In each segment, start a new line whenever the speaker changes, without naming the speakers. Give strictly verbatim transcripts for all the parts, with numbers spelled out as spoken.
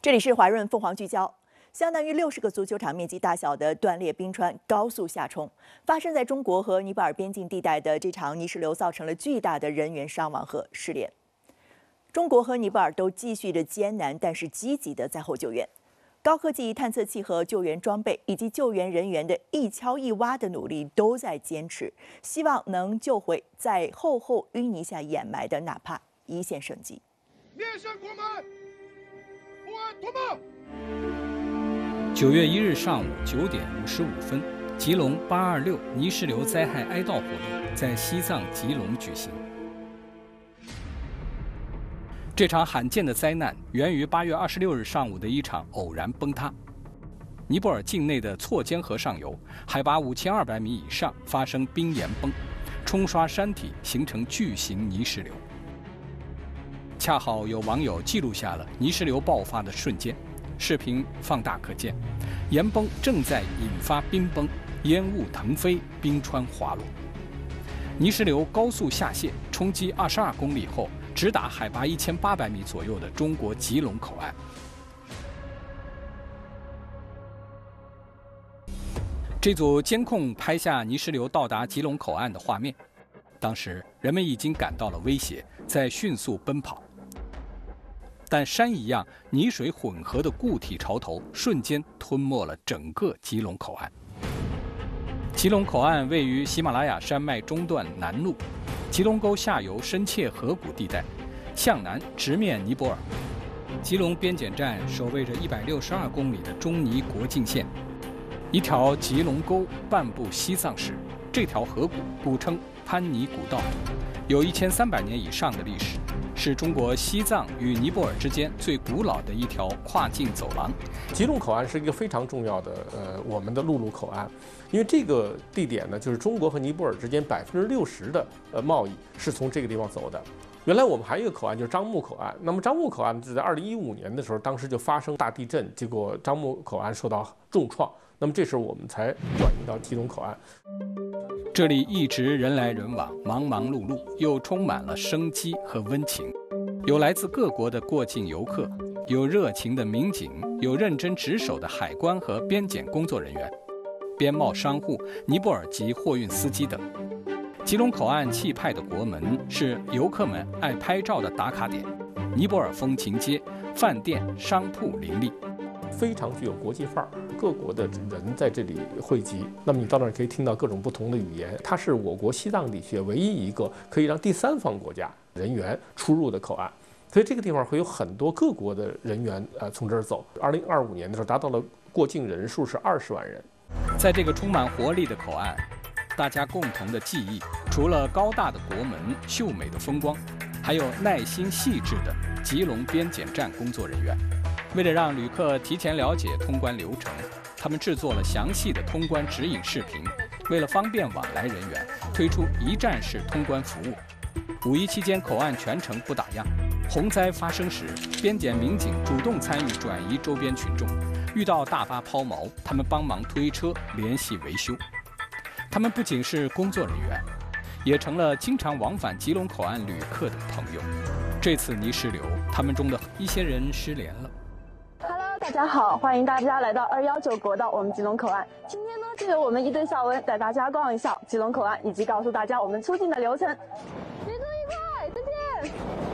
这里是华润凤凰聚焦。相当于六十个足球场面积大小的断裂冰川高速下冲，发生在中国和尼泊尔边境地带的这场泥石流造成了巨大的人员伤亡和失联。中国和尼泊尔都继续着艰难但是积极的灾后救援，高科技探测器和救援装备以及救援人员的一敲一挖的努力都在坚持，希望能救回在厚厚淤泥下掩埋的哪怕一线生机。
面向国门，不安同胞。
九月一日上午九点五十五分，吉隆八二六泥石流灾害哀悼活动在西藏吉隆举行。这场罕见的灾难源于八月二十六日上午的一场偶然崩塌。尼泊尔境内的错肩河上游，海拔五千二百米以上发生冰岩崩，冲刷山体，形成巨型泥石流。恰好有网友记录下了泥石流爆发的瞬间。视频放大可见，岩崩正在引发冰崩，烟雾腾飞，冰川滑落。泥石流高速下泄，冲击二十二公里后，直达海拔一千八百米左右的中国吉隆口岸。这组监控拍下泥石流到达吉隆口岸的画面。当时人们已经感到了威胁，在迅速奔跑。但山一样泥水混合的固体潮头瞬间吞没了整个吉隆口岸。吉隆口岸位于喜马拉雅山脉中段南麓，吉隆沟下游深切河谷地带，向南直面尼泊尔。吉隆边检站守卫着一百六十二公里的中尼国境线，一条吉隆沟半部西藏史。这条河谷古称潘尼古道，有一千三百年以上的历史。是中国西藏与尼泊尔之间最古老的一条跨境走廊。
吉隆口岸是一个非常重要的呃我们的陆路口岸，因为这个地点呢，就是中国和尼泊尔之间百分之六十的呃贸易是从这个地方走的。原来我们还有一个口岸就是樟木口岸，那么樟木口岸是在二零一五年的时候，当时就发生大地震，结果樟木口岸受到重创，那么这时候我们才转移到吉隆口岸。
这里一直人来人往，忙忙碌碌，又充满了生机和温情。有来自各国的过境游客，有热情的民警，有认真值守的海关和边检工作人员，边贸商户、尼泊尔籍货运司机等。吉隆口岸气派的国门是游客们爱拍照的打卡点，尼泊尔风情街、饭店、商铺林立。
非常具有国际范儿，各国的人在这里汇集。那么你到那儿可以听到各种不同的语言。它是我国西藏地区唯一一个可以让第三方国家人员出入的口岸，所以这个地方会有很多各国的人员呃从这儿走。二零二五年的时候，达到了过境人数是二十万人。
在这个充满活力的口岸，大家共同的记忆，除了高大的国门、秀美的风光，还有耐心细致的吉隆边检站工作人员。为了让旅客提前了解通关流程，他们制作了详细的通关指引视频。为了方便往来人员，推出一站式通关服务。五一期间，口岸全程不打烊。洪灾发生时，边检民警主动参与转移周边群众。遇到大巴抛锚，他们帮忙推车、联系维修。他们不仅是工作人员，也成了经常往返吉隆口岸旅客的朋友。这次泥石流，他们中的一些人失联了。
大家好，欢迎大家来到二一九国道我们吉隆口岸。今天呢，就由我们一队小文带大家逛一下吉隆口岸，以及告诉大家我们出境的流程。旅途愉快，再见。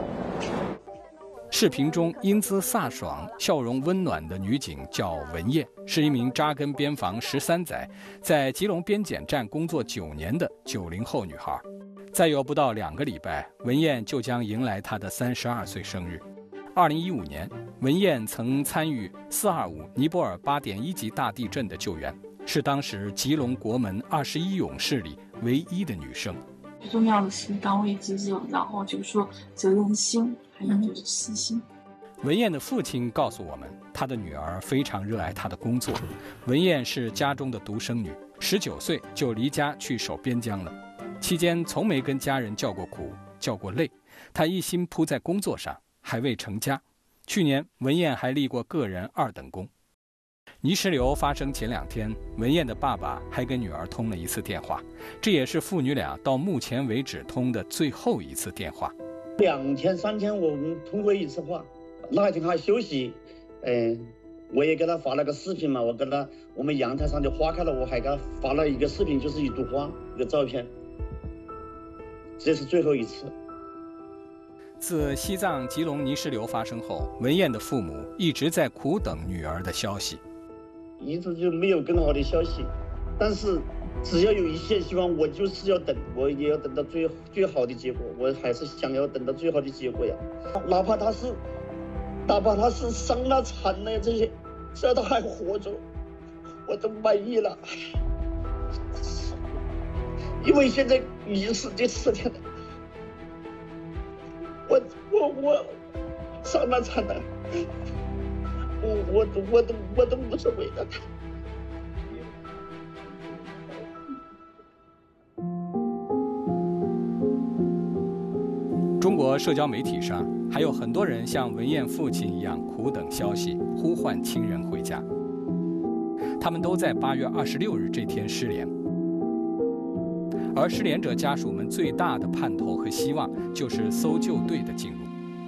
视频中英姿飒爽、笑容温暖的女警叫文艳，是一名扎根边防十三载，在吉隆边检站工作九年的九零后女孩。再有不到两个礼拜，文艳就将迎来她的三十二岁生日。二零一五年，文艳曾参与四二五尼泊尔八点一级大地震的救援，是当时吉隆国门二十一勇士里唯一的女生。
最重要的是岗位职责，然后就是说责任心，还有就是细心。
文艳的父亲告诉我们，他的女儿非常热爱她的工作。文艳是家中的独生女，十九岁就离家去守边疆了，期间从没跟家人叫过苦，叫过累。她一心扑在工作上，还未成家。去年，文艳还立过个人二等功。泥石流发生前两天，文艳的爸爸还跟女儿通了一次电话，这也是父女俩到目前为止通的最后一次电话。
两天三天我们通过一次话，那天还休息， 嗯，我也给他发了个视频嘛，我跟他我们阳台上的花开了，我还给他发了一个视频，就是一朵花，一个照片。这是最后一次。
自西藏吉隆泥石流发生后，文艳的父母一直在苦等女儿的消息，
一直就没有更好的消息，但是只要有一线希望，我就是要等，我也要等到最最好的结果，我还是想要等到最好的结果呀，哪怕他是，哪怕他是伤了残了这些，只要他还活着，我都满意了。因为现在已经是第四天了，我我我伤了残了，我我我都我都无所谓了。
中国社交媒体上还有很多人像文艳父亲一样苦等消息，呼唤亲人回家。他们都在八月二十六日这天失联，而失联者家属们最大的盼头和希望就是搜救队的进入。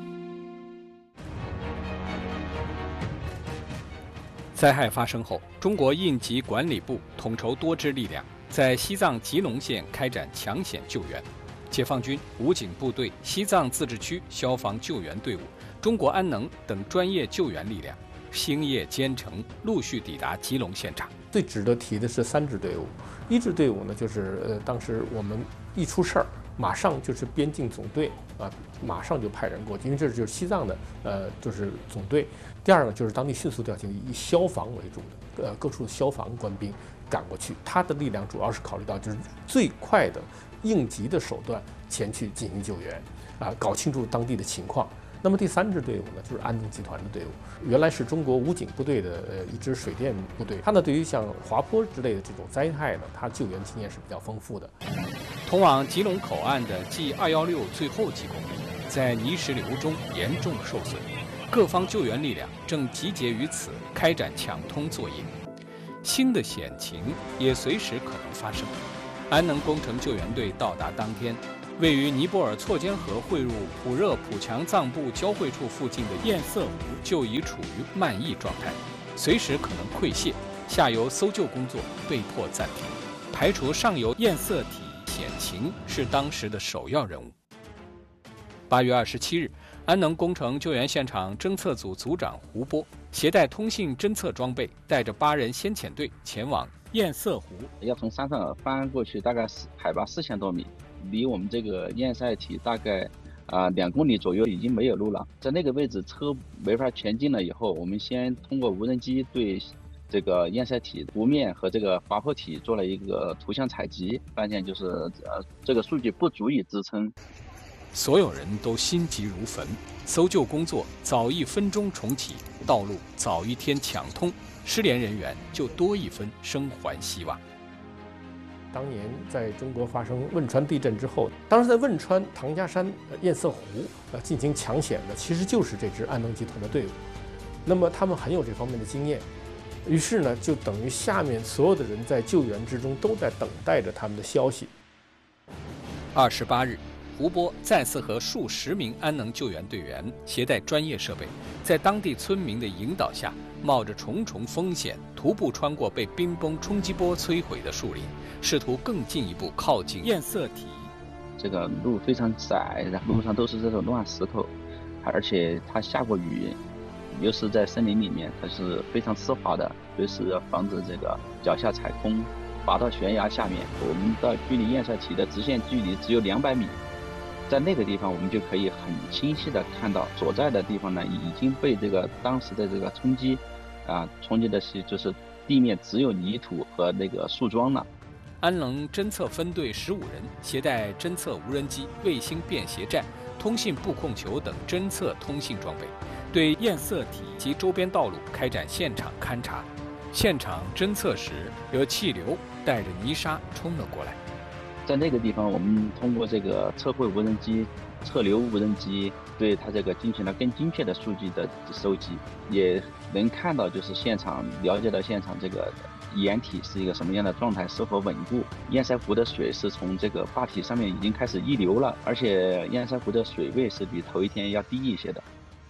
灾害发生后，中国应急管理部统筹多支力量，在西藏吉隆县开展抢险救援。解放军、武警部队、西藏自治区消防救援队伍、中国安能等专业救援力量星夜兼程，陆续抵达吉隆现场。
最值得提的是三支队伍，一支队伍呢，就是呃，当时我们一出事儿，马上就是边境总队啊，马上就派人过去，因为这就是西藏的呃，就是总队。第二个就是当地迅速调集，以消防为主的呃各处的消防官兵赶过去，他的力量主要是考虑到就是最快的应急的手段前去进行救援，啊，搞清楚当地的情况。那么第三支队伍呢，就是安能集团的队伍，原来是中国武警部队的呃一支水电部队，它呢对于像滑坡之类的这种灾害呢，它救援经验是比较丰富的。
通往吉隆口岸的 G 二一六最后几公里，在泥石流中严重受损，各方救援力量正集结于此，开展抢通作业。新的险情也随时可能发生。安能工程救援队到达当天，位于尼泊尔错间河汇入普热普强藏布交汇处附近的堰塞湖就已处于漫溢状态，随时可能溃泄，下游搜救工作被迫暂停，排除上游堰塞体险情是当时的首要任务。八月二十七日，安能工程救援现场侦测组组长胡波携带通信侦测装备，带着八人先遣队前往堰塞湖。
要从山上翻过去，大概海拔四千多米，离我们这个堰塞体大概啊两公里左右，已经没有路了。在那个位置车没法前进了以后，我们先通过无人机对这个堰塞体湖面和这个滑坡体做了一个图像采集，发现就是呃这个数据不足以支撑。
所有人都心急如焚，搜救工作早一分钟重启，道路早一天抢通，失联人员就多一分生还希望。
当年在中国发生汶川地震之后，当时在汶川唐家山堰塞湖呃进行抢险的，其实就是这支安能集团的队伍。那么他们很有这方面的经验，于是呢，就等于下面所有的人在救援之中都在等待着他们的消息。
二十八日。胡波再次和数十名安能救援队员携带专业设备，在当地村民的引导下，冒着重重风险，徒步穿过被冰崩冲击波摧毁的树林，试图更进一步靠近堰塞体。
这个路非常窄，然后路上都是这种乱石头，而且它下过雨，又是在森林里面，它是非常湿滑的，随时要防止这个脚下踩空，滑到悬崖下面。我们到距离堰塞体的直线距离只有两百米。在那个地方，我们就可以很清晰地看到，所在的地方呢已经被这个当时的这个冲击，啊，冲击的是就是地面只有泥土和那个树桩了。
安能侦测分队十五人携带侦测无人机、卫星便携站、通信布控球等侦测通信装备，对堰塞体及周边道路开展现场勘查。现场侦测时，有气流带着泥沙冲了过来。
在那个地方，我们通过这个测绘无人机、测流无人机，对它这个进行了更精确的数据的收集，也能看到就是现场了解到现场这个岩体是一个什么样的状态，是否稳固。堰塞湖的水是从这个坝体上面已经开始溢流了，而且堰塞湖的水位是比头一天要低一些的。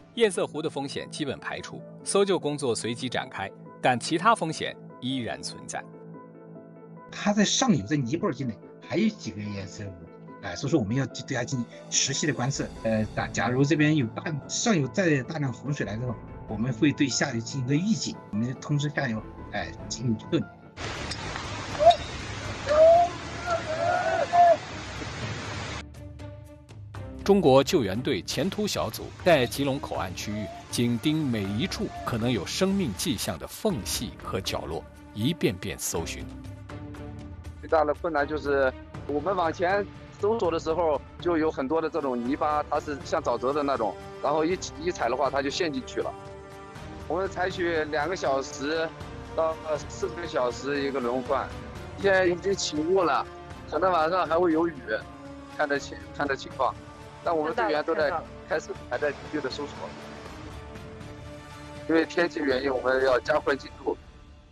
堰塞湖的风险基本排除，搜救工作随即展开，但其他风险依然存在。
它在上游，在尼泊尔境内还有几个堰塞湖，哎，所以说我们要对它进行实时的观测。呃，假假如这边有大上游再大量洪水来之后，我们会对下游进行一个预警，我们通知下游，哎，进行撤离。
中国救援队前突小组在吉隆口岸区域紧盯每一处可能有生命迹象的缝隙和角落，一遍遍搜寻。
最大的困难就是我们往前搜索的时候，就有很多的这种泥巴，它是像沼泽的那种，然后一一踩的话，它就陷进去了。我们采取两个小时到四个小时一个轮换，现在已经起雾了，可能晚上还会有雨，看着情看着情况。但我们队员都在开始还在继续的搜索，因为天气原因，我们要加快进度。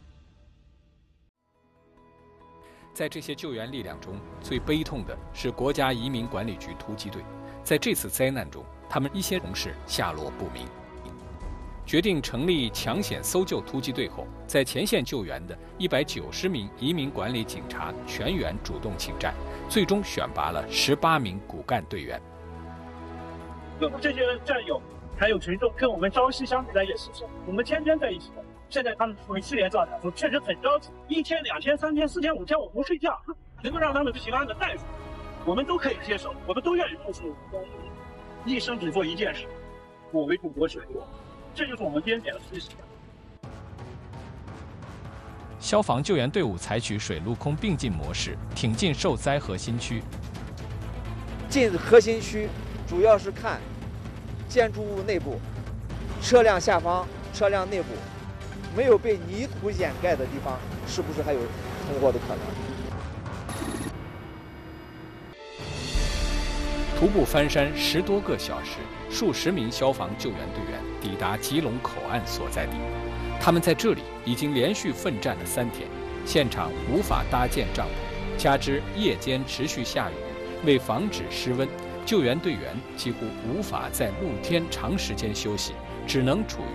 在这些救援力量中，最悲痛的是国家移民管理局突击队。在这次灾难中，他们一些同事下落不明。决定成立抢险搜救突击队后，在前线救援的一百九十名移民管理警察全员主动请战，最终选拔了十八名骨干队员。
各部这些战友还有群众跟我们朝夕相处在一起，我们天天在一起的。现在他们处于失联状态，我确实很着急。一天、两天、三天、四天、五天，我不睡觉，能够让他们平安的带出，我们都可以接受，我们都愿意付出。一生只做一件事，我为祖国水国，这就是我们边检的思想。
消防救援队伍采取水陆空并进模式，挺进受灾核心区。
进核心区主要是看建筑物内部、车辆下方、车辆内部没有被泥土掩盖的地方，是不是还有通过的可能。
徒步翻山十多个小时，数十名消防救援队员抵达吉隆口岸所在地。他们在这里已经连续奋战了三天，现场无法搭建帐篷，加之夜间持续下雨，为防止失温，救援队员几乎无法在露天长时间休息，只能处于